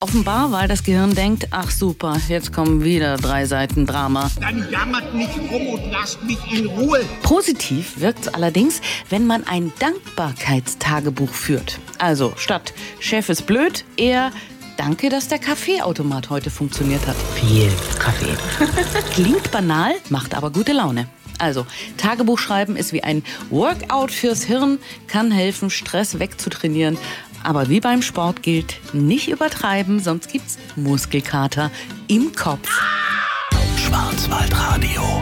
Offenbar, weil das Gehirn denkt, ach super, jetzt kommen wieder 3 Seiten Drama. Dann jammert nicht rum und lasst mich in Ruhe. Positiv wirkt's allerdings, wenn man ein Dankbarkeitstagebuch führt. Also statt Chef ist blöd, eher danke, dass der Kaffeeautomat heute funktioniert hat. Viel Kaffee. Klingt banal, macht aber gute Laune. Also, Tagebuch schreiben ist wie ein Workout fürs Hirn, kann helfen, Stress wegzutrainieren. Aber wie beim Sport gilt, nicht übertreiben, sonst gibt's Muskelkater im Kopf. Schwarzwaldradio.